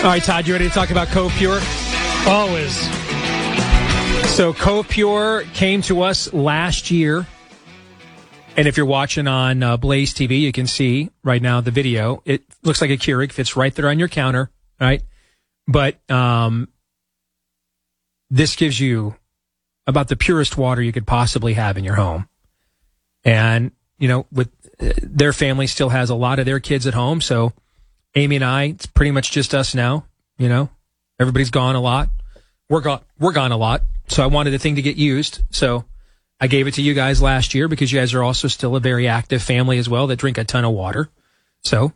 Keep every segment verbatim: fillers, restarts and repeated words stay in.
All right, Todd, you ready to talk about Cove Pure? Always. So Cove Pure came to us last year. And if you're watching on uh, Blaze T V, you can see right now the video. It looks like a Keurig, fits right there on your counter, right? But um, this gives you about the purest water you could possibly have in your home. And, you know, with uh, their family still has a lot of their kids at home. So Amy and I, it's pretty much just us now, you know. Everybody's gone a lot. We're gone, we're gone a lot. So I wanted the thing to get used. So I gave it to you guys last year because you guys are also still a very active family as well that drink a ton of water. So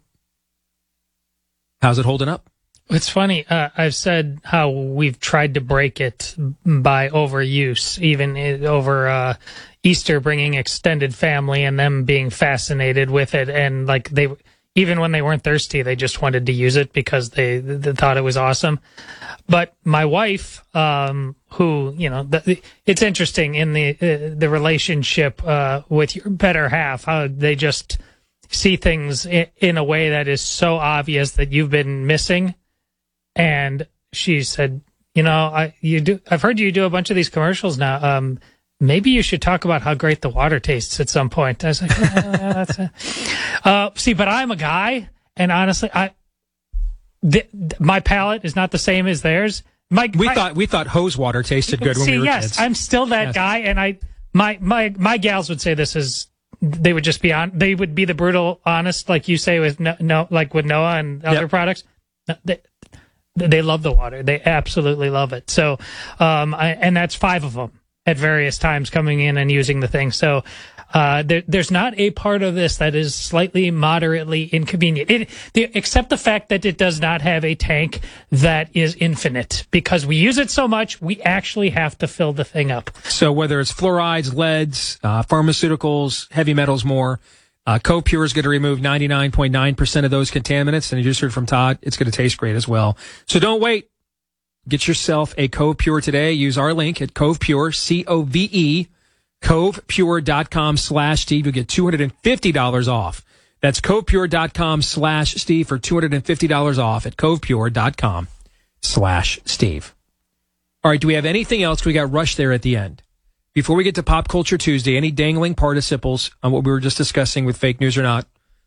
how's it holding up? It's funny. Uh, I've said how we've tried to break it by overuse, even i- over uh, Easter, bringing extended family and them being fascinated with it. And like they, even when they weren't thirsty, they just wanted to use it because they, they thought it was awesome. But my wife, um, who, you know, the, it's interesting in the uh, the relationship uh, with your better half, how they just see things in, in a way that is so obvious that you've been missing. And she said, you know, I you do. I've heard you do a bunch of these commercials now. Um, maybe you should talk about how great the water tastes at some point. I was like, oh, yeah, that's a... uh, see, but I'm a guy, and honestly, I. The, my palate is not the same as theirs. My, We my, thought we thought hose water tasted good when see, we were yes, kids. I'm still that Yes. guy, and I my my my gals would say this is they would just be on they would be the brutal honest, like you say with no, no like with Noah and other Yep. products. They, they love the water. They absolutely love it. So, um, I, and that's five of them at various times coming in and using the thing. So, uh, there, there's not a part of this that is slightly moderately inconvenient, it, the, except the fact that it does not have a tank that is infinite. Because we use it so much, we actually have to fill the thing up. So whether it's fluorides, leads, uh, pharmaceuticals, heavy metals, more, uh, Cove Pure is going to remove ninety-nine point nine percent of those contaminants. And you just heard from Todd, it's going to taste great as well. So don't wait. Get yourself a Cove Pure today. Use our link at Cove Pure, C O V E, covepure.com slash Steve. You'll get two hundred fifty dollars off. That's covepure.com slash Steve for two hundred fifty dollars off at covepure.com slash Steve. All right, do we have anything else? We got Rush there at the end. Before we get to Pop Culture Tuesday, any dangling participles on what we were just discussing with fake news or not?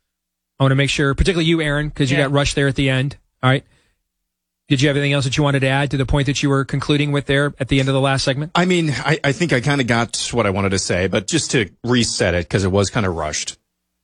I want to make sure, particularly you, Aaron, because you Yeah. got Rush there at the end. All right. Did you have anything else that you wanted to add to the point that you were concluding with there at the end of the last segment? I mean, I, I think I kind of got what I wanted to say, but just to reset it, because it was kind of rushed.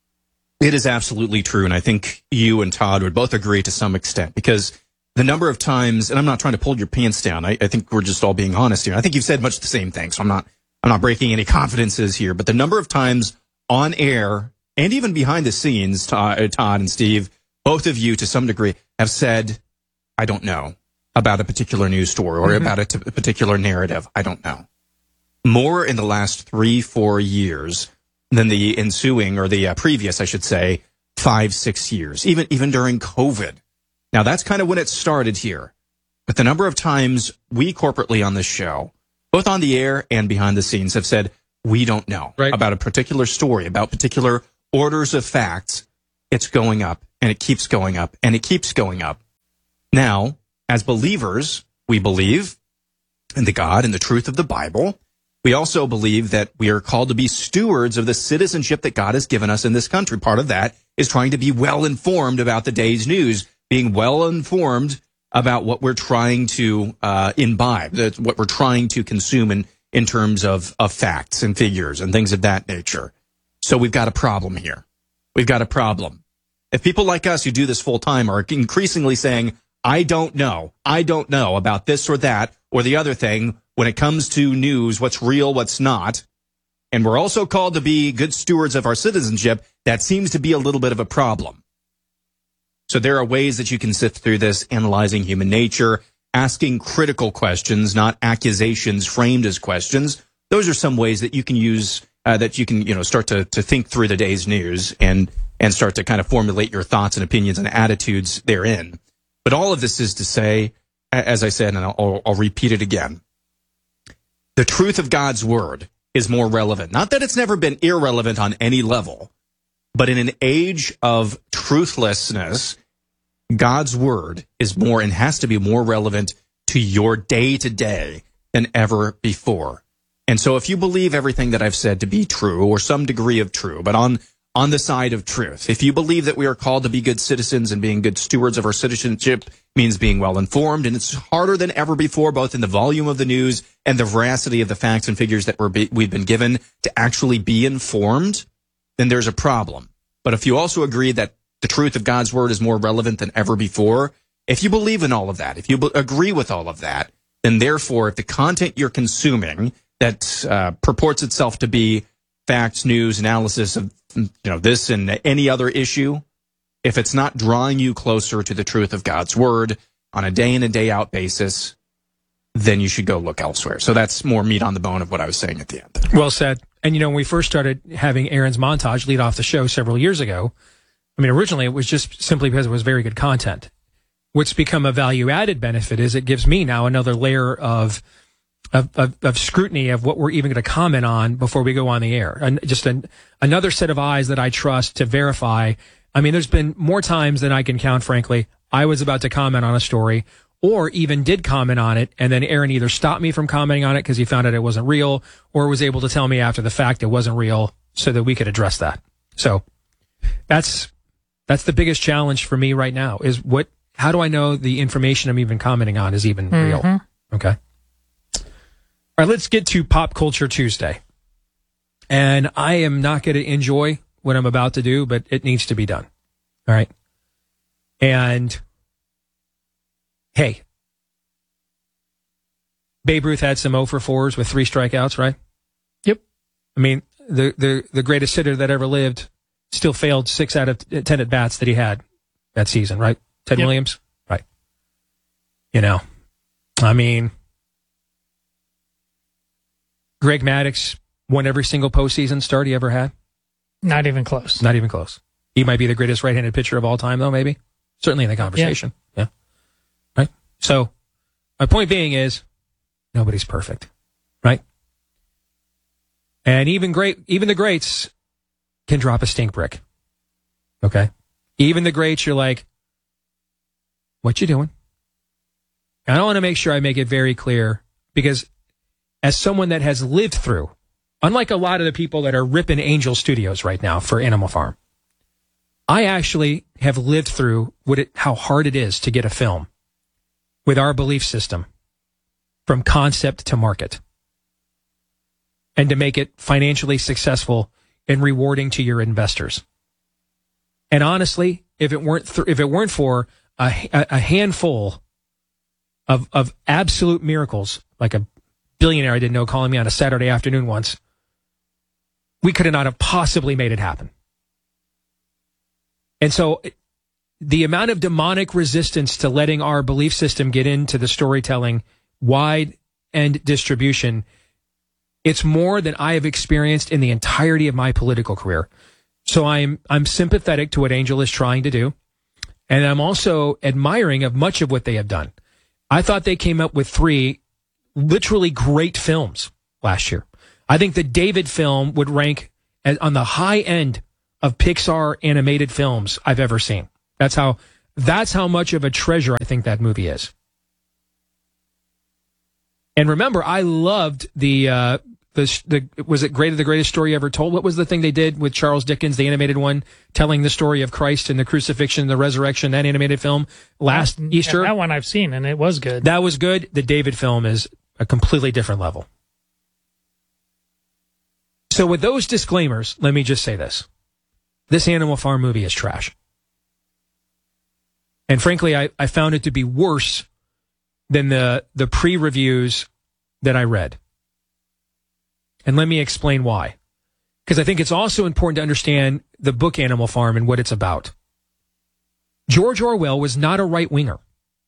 It is absolutely true, and I think you and Todd would both agree to some extent, because the number of times, and I'm not trying to pull your pants down, I, I think we're just all being honest here. I think you've said much the same thing, so I'm not I'm not breaking any confidences here, but the number of times on air and even behind the scenes, Todd, Todd and Steve, both of you to some degree have said, I don't know about a particular news story or mm-hmm. about a, t- a particular narrative. I don't know. More in the last three, four years than the ensuing, or the uh, previous, I should say, five, six years, even even during COVID. Now, that's kind of when it started here. But the number of times we corporately on this show, both on the air and behind the scenes, have said, we don't know right. about a particular story, about particular orders of facts, it's going up, and it keeps going up, and it keeps going up. Now, as believers, we believe in the God and the truth of the Bible. We also believe that we are called to be stewards of the citizenship that God has given us in this country. Part of that is trying to be well informed about the day's news, being well informed about what we're trying to uh, imbibe, that what we're trying to consume in, in terms of, of facts and figures and things of that nature. So we've got a problem here. We've got a problem. If people like us who do this full time are increasingly saying, I don't know, I don't know about this or that or the other thing when it comes to news, what's real, what's not, and we're also called to be good stewards of our citizenship, that seems to be a little bit of a problem. So there are ways that you can sift through this, analyzing human nature, asking critical questions, not accusations framed as questions. Those are some ways that you can use, uh, that you can, you know, start to, to think through the day's news and, and start to kind of formulate your thoughts and opinions and attitudes therein. But all of this is to say, as I said, and I'll, I'll repeat it again, the truth of God's word is more relevant. Not that it's never been irrelevant on any level, but in an age of truthlessness, God's word is more and has to be more relevant to your day-to-day than ever before. And so if you believe everything that I've said to be true, or some degree of true, but on on the side of truth, if you believe that we are called to be good citizens and being good stewards of our citizenship means being well-informed, and it's harder than ever before, both in the volume of the news and the veracity of the facts and figures that we're be, we've been given to actually be informed, then there's a problem. But if you also agree that the truth of God's word is more relevant than ever before, if you believe in all of that, if you be- agree with all of that, then therefore, if the content you're consuming that uh, purports itself to be facts, news, analysis of you know this and any other issue, if it's not drawing you closer to the truth of God's word on a day in and day out basis, then you should go look elsewhere. So that's more meat on the bone of what I was saying at the end. Well said. And you know, when we first started having Aaron's montage lead off the show several years ago, I mean, originally it was just simply because it was very good content. What's become a value-added benefit is it gives me now another layer of Of, of, of scrutiny of what we're even going to comment on before we go on the air. And just an, another set of eyes that I trust to verify. I mean, there's been more times than I can count, frankly. I was about to comment on a story or even did comment on it, and then Aaron either stopped me from commenting on it because he found out it wasn't real, or was able to tell me after the fact it wasn't real so that we could address that. So that's that's the biggest challenge for me right now is what, how do I know the information I'm even commenting on is even Mm-hmm. real? Okay. All right, let's get to Pop Culture Tuesday. And I am not going to enjoy what I'm about to do, but it needs to be done. All right. And hey, Babe Ruth had some oh for fours with three strikeouts, right? Yep. I mean, the, the, the greatest hitter that ever lived still failed six out of ten at bats that he had that season, right? Ted Yep. Williams? Right. You know, I mean, Greg Maddux won every single postseason start he ever had. Not even close. Not even close. He might be the greatest right-handed pitcher of all time, though, maybe. Certainly in the conversation. Yeah. yeah. Right? So, my point being is, nobody's perfect. Right? And even great, even the greats can drop a stink brick. Okay? Even the greats, you're like, what you doing? And I want to make sure I make it very clear, because as someone that has lived through, unlike a lot of the people that are ripping Angel Studios right now for Animal Farm, I actually have lived through what it, how hard it is to get a film with our belief system from concept to market and to make it financially successful and rewarding to your investors. And honestly, if it weren't th- if it weren't for a, a handful of of absolute miracles, like a billionaire I didn't know calling me on a Saturday afternoon once, we could not have possibly made it happen. And so the amount of demonic resistance to letting our belief system get into the storytelling wide end distribution, it's more than I have experienced in the entirety of my political career. So I'm I'm sympathetic to what Angel is trying to do, and I'm also admiring of much of what they have done. I thought they came up with three literally great films last year. I think the David film would rank as, on the high end of Pixar animated films I've ever seen. That's how that's how much of a treasure I think that movie is. And remember, I loved the uh, the the was it Great the Greatest Story Ever Told? What was the thing they did with Charles Dickens, the animated one, telling the story of Christ and the crucifixion and the resurrection? That animated film last that, Easter. That one I've seen, and it was good. That was good. The David film is a completely different level. So with those disclaimers, let me just say this. This Animal Farm movie is trash. And frankly, I, I found it to be worse than the, the pre-reviews that I read. And let me explain why. Because I think it's also important to understand the book Animal Farm and what it's about. George Orwell was not a right-winger.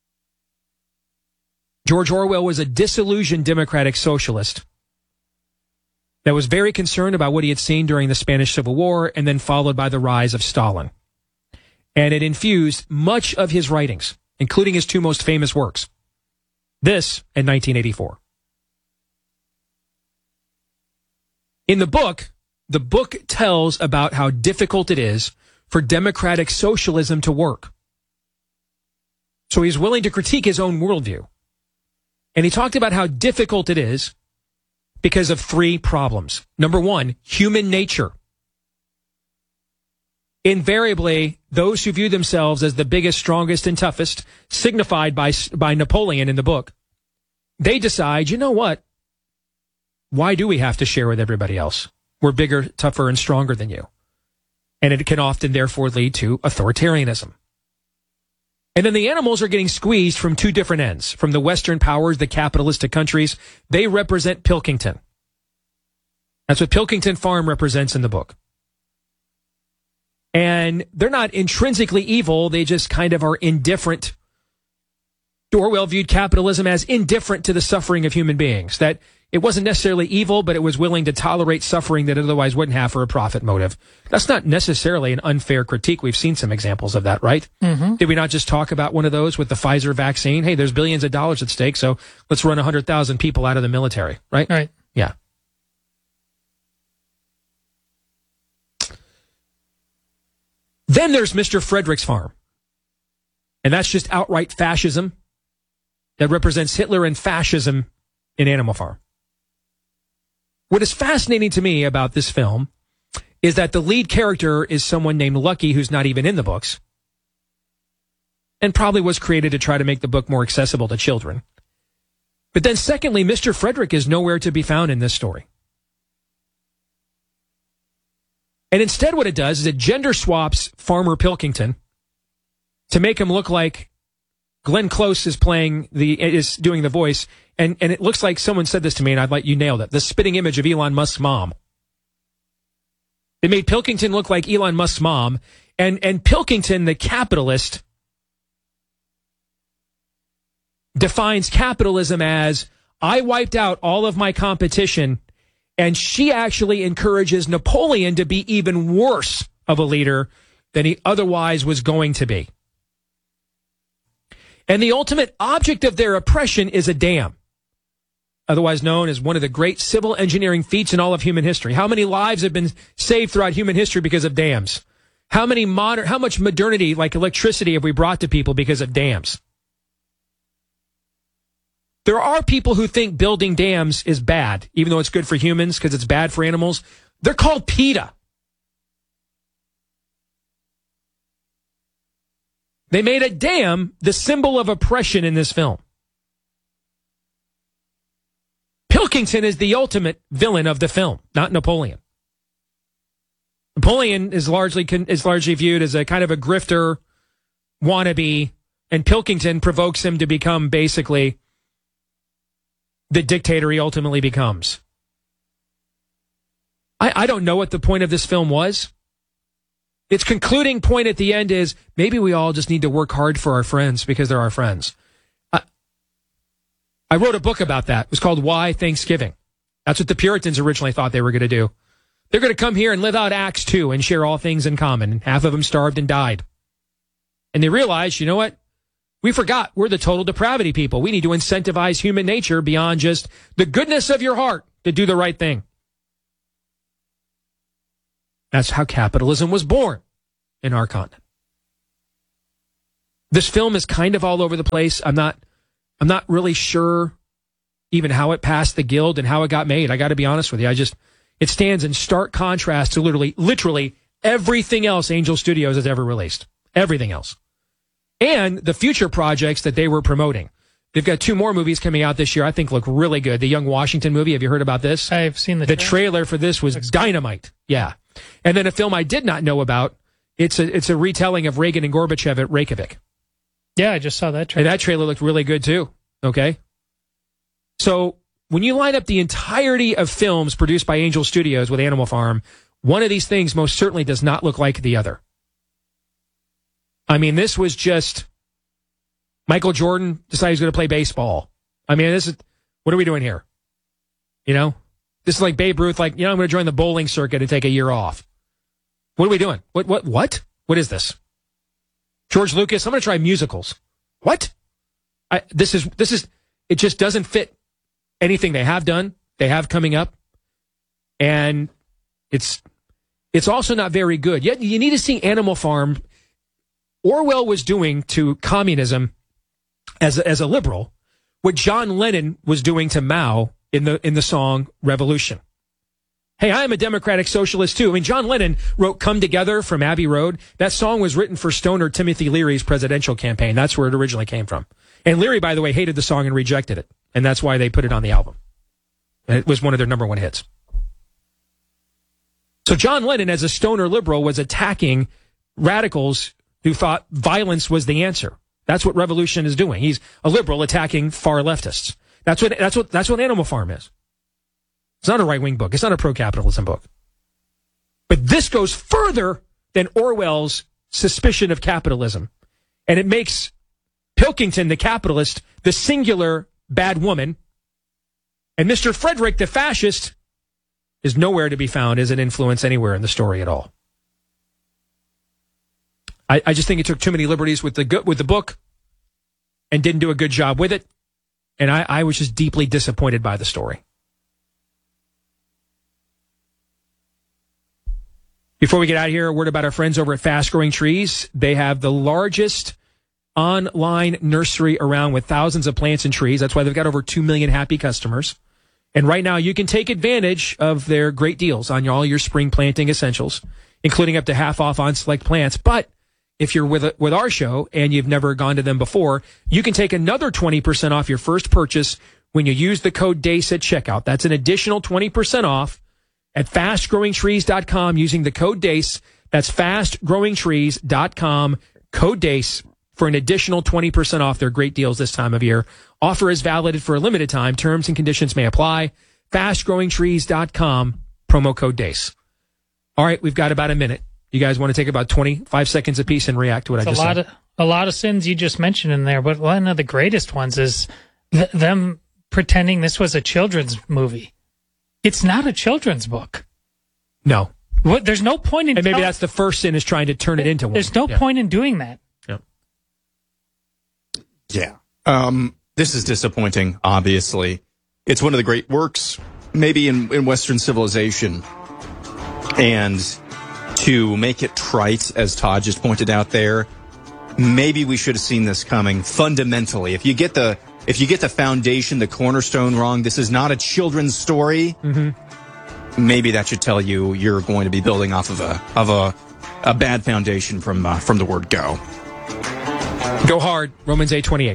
George Orwell was a disillusioned democratic socialist that was very concerned about what he had seen during the Spanish Civil War and then followed by the rise of Stalin. And it infused much of his writings, including his two most famous works. This in nineteen eighty-four. In the book, the book tells about how difficult it is for democratic socialism to work. So he's willing to critique his own worldview. And he talked about how difficult it is because of three problems. Number one, human nature. Invariably, those who view themselves as the biggest, strongest, and toughest, signified by, by Napoleon in the book, they decide, you know what? Why do we have to share with everybody else? We're bigger, tougher, and stronger than you. And it can often, therefore, lead to authoritarianism. And then the animals are getting squeezed from two different ends. From the Western powers, the capitalistic countries, they represent Pilkington. That's what Pilkington Farm represents in the book. And they're not intrinsically evil. They just kind of are indifferent. Orwell viewed capitalism as indifferent to the suffering of human beings. That it wasn't necessarily evil, but it was willing to tolerate suffering that it otherwise wouldn't have for a profit motive. That's not necessarily an unfair critique. We've seen some examples of that, right? Mm-hmm. Did we not just talk about one of those with the Pfizer vaccine? Hey, there's billions of dollars at stake, so let's run one hundred thousand people out of the military, right? Right. Yeah. Then there's Mister Frederick's Farm. And that's just outright fascism that represents Hitler and fascism in Animal Farm. What is fascinating to me about this film is that the lead character is someone named Lucky, who's not even in the books, and probably was created to try to make the book more accessible to children. But then secondly, Mister Frederick is nowhere to be found in this story. And instead what it does is it gender swaps Farmer Pilkington to make him look like Glenn Close is playing the, is doing the voice. And, and it looks like someone said this to me and I'd like, you nailed it. The spitting image of Elon Musk's mom. They made Pilkington look like Elon Musk's mom. And, and Pilkington, the capitalist, defines capitalism as, I wiped out all of my competition. And she actually encourages Napoleon to be even worse of a leader than he otherwise was going to be. And the ultimate object of their oppression is a dam, otherwise known as one of the great civil engineering feats in all of human history. How many lives have been saved throughout human history because of dams? How many modern, how much modernity, like electricity, have we brought to people because of dams? There are people who think building dams is bad, even though it's good for humans because it's bad for animals. They're called PETA. They made a dam the symbol of oppression in this film. Pilkington is the ultimate villain of the film, not Napoleon. Napoleon is largely is largely viewed as a kind of a grifter, wannabe, and Pilkington provokes him to become basically the dictator he ultimately becomes. I, I don't know what the point of this film was. Its concluding point at the end is maybe we all just need to work hard for our friends because they're our friends. I, I wrote a book about that. It was called Why Thanksgiving. That's what the Puritans originally thought they were going to do. They're going to come here and live out Acts two and share all things in common. And half of them starved and died. And they realized, you know what? We forgot we're the total depravity people. We need to incentivize human nature beyond just the goodness of your heart to do the right thing. That's how capitalism was born in our continent. This film is kind of all over the place. I'm not, I'm not really sure even how it passed the Guild and how it got made. I got to be honest with you. I just, it stands in stark contrast to literally, literally everything else Angel Studios has ever released. Everything else. And the future projects that they were promoting. They've got two more movies coming out this year I think look really good. The Young Washington movie, have you heard about this? I've seen the The trailer, trailer for this was dynamite. Yeah. And then a film I did not know about, it's a it's a retelling of Reagan and Gorbachev at Reykjavik. Yeah, I just saw that trailer. And that trailer looked really good too. Okay? So when you line up the entirety of films produced by Angel Studios with Animal Farm, one of these things most certainly does not look like the other. I mean, this was just Michael Jordan decided he's going to play baseball. I mean, this is, what are we doing here? You know? This is like Babe Ruth, like, you know, I'm going to join the bowling circuit and take a year off. What are we doing? What, what, what? What is this? George Lucas, I'm going to try musicals. What? I, this is, this is, it just doesn't fit anything they have done, they have coming up. And it's, it's also not very good. Yet you need to see Animal Farm. Orwell was doing to communism as a, as a liberal what John Lennon was doing to Mao in the in the song Revolution. Hey, I am a democratic socialist too. I mean, John Lennon wrote Come Together from Abbey Road. That song was written for stoner Timothy Leary's presidential campaign. That's where it originally came from. And Leary, by the way, hated the song and rejected it. And that's why they put it on the album. And it was one of their number one hits. So John Lennon, as a stoner liberal, was attacking radicals who thought violence was the answer. That's what Revolution is doing. He's a liberal attacking far leftists. That's what that's what that's what Animal Farm is. It's not a right-wing book. It's not a pro-capitalism book. But this goes further than Orwell's suspicion of capitalism. And it makes Pilkington, the capitalist, the singular bad woman. And Mister Frederick, the fascist, is nowhere to be found as an influence anywhere in the story at all. I, I just think he took too many liberties with the with the book and didn't do a good job with it. And I, I was just deeply disappointed by the story. Before we get out of here, a word about our friends over at Fast Growing Trees. They have the largest online nursery around with thousands of plants and trees. That's why they've got over two million happy customers. And right now you can take advantage of their great deals on all your spring planting essentials, including up to half off on select plants. But if you're with with our show and you've never gone to them before, you can take another twenty percent off your first purchase when you use the code DACE at checkout. That's an additional twenty percent off at fast growing trees dot com using the code DACE. That's fast growing trees dot com, code DACE, for an additional twenty percent off their great deals this time of year. Offer is valid for a limited time. Terms and conditions may apply. fast growing trees dot com, promo code DACE. All right, we've got about a minute. You guys want to take about twenty-five seconds apiece and react to what it's I just a lot said? Of, a lot of sins you just mentioned in there, but one of the greatest ones is th- them pretending this was a children's movie. It's not a children's book. No. What, there's no point in... And maybe tell- that's the first sin, is trying to turn it into one. There's no yeah. point in doing that. Yeah. Yeah. Um, this is disappointing, obviously. It's one of the great works, maybe in, in Western civilization. And to make it trite, as Todd just pointed out there, maybe we should have seen this coming fundamentally. If you get the if you get the foundation, the cornerstone wrong, this is not a children's story. Mm-hmm. Maybe that should tell you you're going to be building off of a of a a bad foundation from uh, from the word go. Go hard, Romans eight twenty-eight.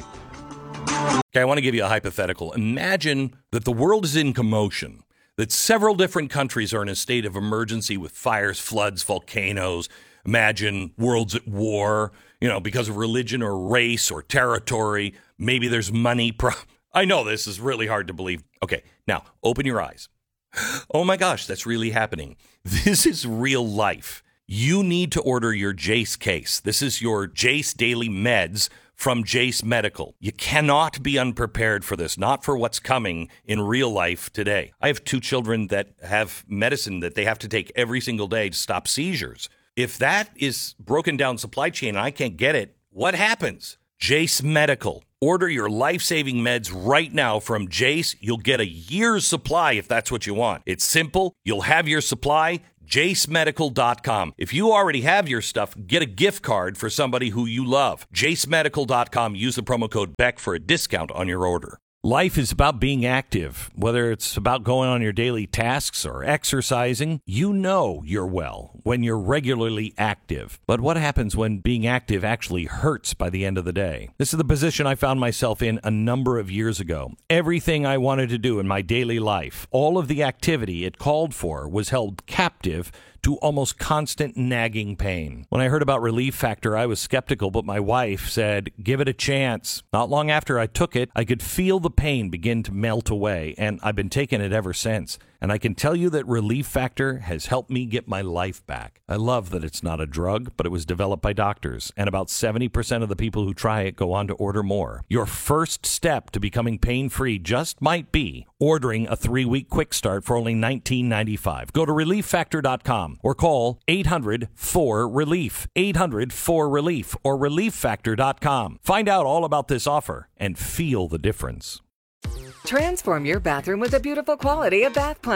Okay, I want to give you a hypothetical. Imagine that the world is in commotion, that several different countries are in a state of emergency with fires, floods, volcanoes. Imagine worlds at war, you know, because of religion or race or territory. Maybe there's money. Pro- I know this is really hard to believe. Okay, now open your eyes. Oh my gosh, that's really happening. This is real life. You need to order your Jace case. This is your Jace Daily Meds from Jace Medical. You cannot be unprepared for this, not for what's coming in real life today. I have two children that have medicine that they have to take every single day to stop seizures. If that is broken down supply chain and I can't get it, what happens? Jace Medical. Order your life-saving meds right now from Jace. You'll get a year's supply if that's what you want. It's simple. You'll have your supply. jace medical dot com. If you already have your stuff, get a gift card for somebody who you love. jace medical dot com. Use the promo code BECK for a discount on your order. Life is about being active, whether it's about going on your daily tasks or exercising. You know you're well when you're regularly active. But what happens when being active actually hurts by the end of the day? This is the position I found myself in a number of years ago. Everything I wanted to do in my daily life, all of the activity it called for, was held captive to almost constant nagging pain. When I heard about Relief Factor, I was skeptical, but my wife said, give it a chance. Not long after I took it, I could feel the pain begin to melt away, and I've been taking it ever since. And I can tell you that Relief Factor has helped me get my life back. I love that it's not a drug, but it was developed by doctors, and about seventy percent of the people who try it go on to order more. Your first step to becoming pain-free just might be ordering a three-week quick start for only nineteen ninety-five. Go to relief factor dot com or call eight hundred four relief, eight hundred four relief, or relief factor dot com. Find out all about this offer and feel the difference. Transform your bathroom with the beautiful quality of Bath Planet.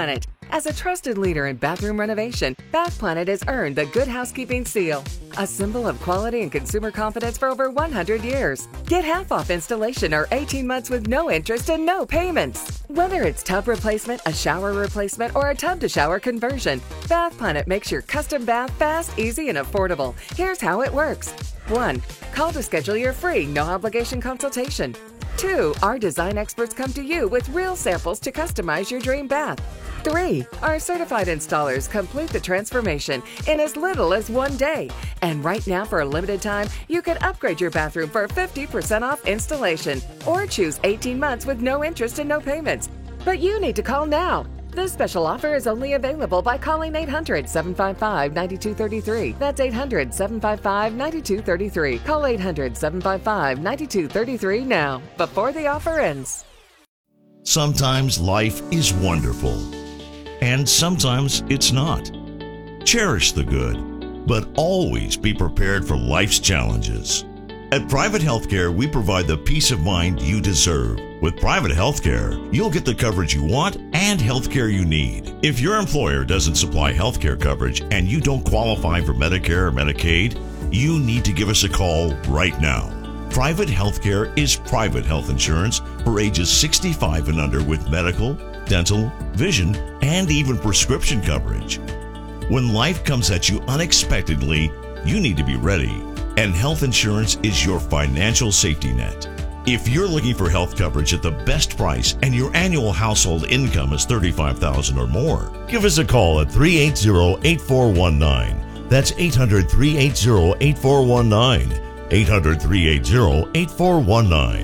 As a trusted leader in bathroom renovation, Bath Planet has earned the Good Housekeeping seal, a symbol of quality and consumer confidence for over one hundred years. Get half off installation or eighteen months with no interest and no payments. Whether it's tub replacement, a shower replacement, or a tub-to-shower conversion, Bath Planet makes your custom bath fast, easy, and affordable. Here's how it works. one. Call to schedule your free, no-obligation consultation. two. Our design experts come to you with real samples to customize your dream bath. three. Our certified installers complete the transformation in as little as one day. And right now, for a limited time, you can upgrade your bathroom for fifty percent off installation or choose eighteen months with no interest and no payments. But you need to call now. This special offer is only available by calling eight hundred, seven five five, nine two three three. That's eight hundred, seven five five, nine two three three. Call eight hundred, seven five five, nine two three three now, before the offer ends. Sometimes life is wonderful, and sometimes it's not. Cherish the good, but always be prepared for life's challenges. At Private Healthcare, we provide the peace of mind you deserve. With Private Healthcare, you'll get the coverage you want and healthcare you need. If your employer doesn't supply healthcare coverage and you don't qualify for Medicare or Medicaid, you need to give us a call right now. Private Healthcare is private health insurance for ages sixty-five and under with medical, dental, vision, and even prescription coverage. When life comes at you unexpectedly, you need to be ready, and health insurance is your financial safety net. If you're looking for health coverage at the best price and your annual household income is thirty-five thousand dollars or more, give us a call at three eight zero, eight four one nine. That's eight hundred, three eight zero, eight four one nine. eight hundred, three eight zero, eight four one nine.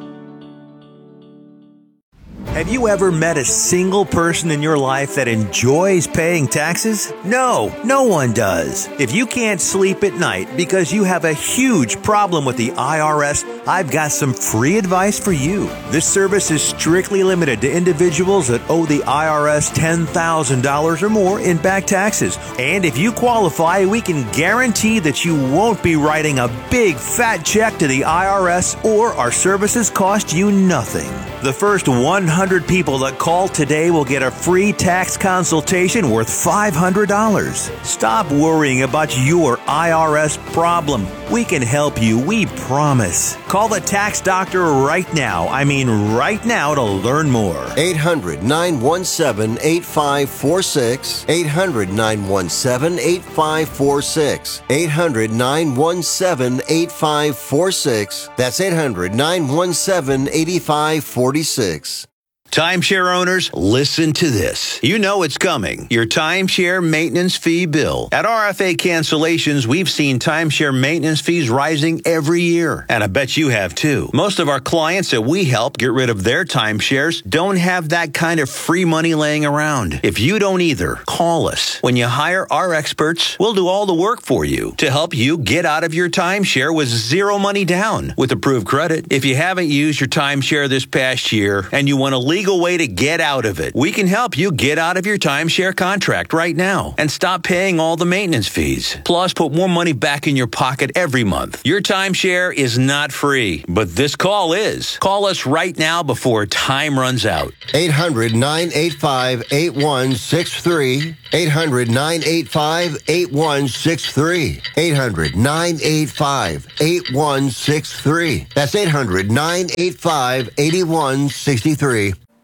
Have you ever met a single person in your life that enjoys paying taxes? No, no one does. If you can't sleep at night because you have a huge problem with the I R S, I've got some free advice for you. This service is strictly limited to individuals that owe the I R S ten thousand dollars or more in back taxes. And if you qualify, we can guarantee that you won't be writing a big fat check to the I R S, or our services cost you nothing. The first one hundred people that call today will get a free tax consultation worth five hundred dollars. Stop worrying about your I R S problem. We can help you, we promise. Call the tax doctor right now. I mean right now to learn more. eight hundred, nine one seven, eight five four six. eight hundred, nine one seven, eight five four six. eight hundred, nine one seven, eight five four six. That's eight hundred, nine one seven, eight five four six. Timeshare owners, listen to this. You know it's coming. Your timeshare maintenance fee bill. At R F A Cancellations, we've seen timeshare maintenance fees rising every year. And I bet you have too. Most of our clients that we help get rid of their timeshares don't have that kind of free money laying around. If you don't either, call us. When you hire our experts, we'll do all the work for you to help you get out of your timeshare with zero money down with approved credit. If you haven't used your timeshare this past year and you want to legal way to get out of it, we can help you get out of your timeshare contract right now and stop paying all the maintenance fees. Plus, put more money back in your pocket every month. Your timeshare is not free, but this call is. Call us right now before time runs out. eight hundred, nine eight five, eight one six three. eight hundred, nine eight five, eight one six three. eight hundred, nine eight five, eight one six three. That's eight hundred, nine eight five, eight one six three.